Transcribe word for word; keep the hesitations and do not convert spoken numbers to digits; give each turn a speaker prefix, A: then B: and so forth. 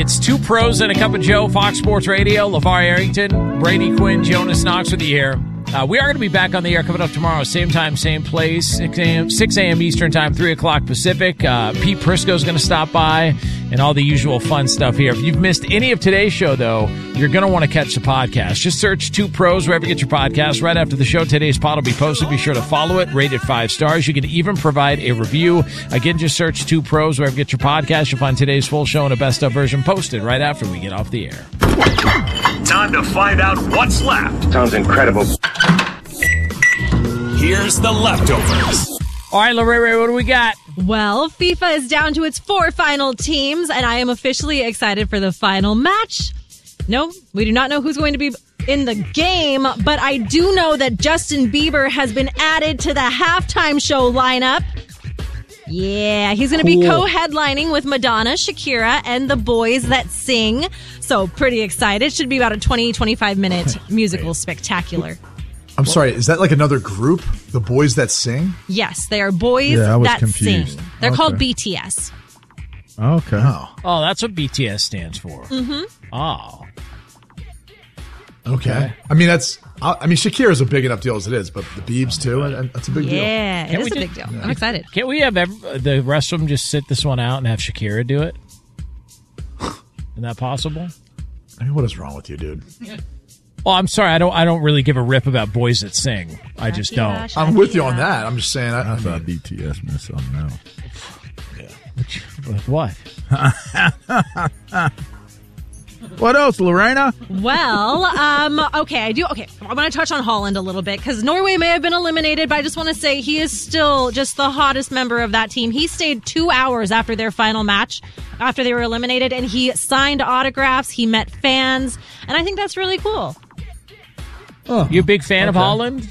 A: It's Two Pros and a Cup of Joe, Fox Sports Radio. LeVar Arrington, Brady Quinn, Jonas Knox with you here. Uh, we are going to be back on the air coming up tomorrow, same time, same place, six a.m. Eastern time, three o'clock Pacific. Uh, Pete Prisco's going to stop by and all the usual fun stuff here. If you've missed any of today's show, though, you're going to want to catch the podcast. Just search Two Pros wherever you get your podcast. Right after the show, today's pod will be posted. Be sure to follow it, rate it five stars. You can even provide a review. Again, just search Two Pros wherever you get your podcast. You'll find today's full show and a best of version posted right after we get off the air.
B: Time to find out what's left.
C: Sounds incredible.
B: Here's the leftovers.
A: All right, Lorraine, what do we got?
D: Well, FIFA is down to its four final teams, and I am officially excited for the final match. No, we do not know who's going to be in the game, but I do know that Justin Bieber has been added to the halftime show lineup. Yeah, he's going to cool. be co-headlining with Madonna, Shakira, and the Boys That Sing. So pretty excited. Should be about a twenty, twenty-five minute musical spectacular.
E: I'm sorry, is that like another group? The Boys That Sing?
D: Yes, they are Boys
F: yeah, I was
D: That
F: confused.
D: Sing. They're
F: okay.
D: called B T S.
F: Okay.
E: Oh.
A: Oh, that's what B T S stands for.
D: Mm-hmm.
A: Oh.
E: Okay.
A: Okay.
E: I mean, that's. I mean, Shakira's a big enough deal as it is, but the Biebs too, and that's a big deal.
D: Yeah, it
A: Can't
D: is
A: we
D: a
A: just-
D: big deal. I'm excited.
A: Can't we have every, the rest of them just sit this one out and have Shakira do it? Isn't that possible?
E: I mean, what is wrong with you, dude?
A: Well, I'm sorry. I don't. I don't really give a rip about Boys That Sing. I just don't.
E: I'm with you on that. I'm just saying. I,
F: I
E: I
F: thought
E: mean,
F: B T S missed something else.
A: What?
F: What else, Lorena?
D: Well, um, okay, I do. Okay, I want to touch on Holland a little bit because Norway may have been eliminated, but I just want to say he is still just the hottest member of that team. He stayed two hours after their final match, after they were eliminated, and he signed autographs. He met fans, and I think that's really cool.
A: Oh, you a big fan
F: okay.
A: of Holland?